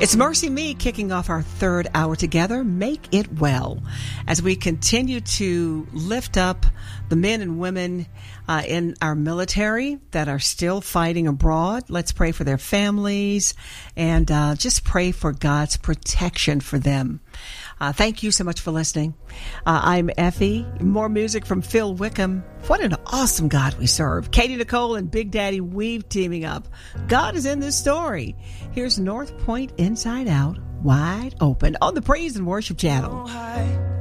It's Mercy Me kicking off our third hour together. Make it well as we continue to lift up the men and women in our military that are still fighting abroad. Let's pray for their families and just pray for God's protection for them. Thank you so much for listening. I'm Effie. More music from Phil Wickham. What an awesome God we serve. Katie Nicole and Big Daddy Weave teaming up. God is in this story. Here's North Point Inside Out, wide open on the Praise and Worship Channel.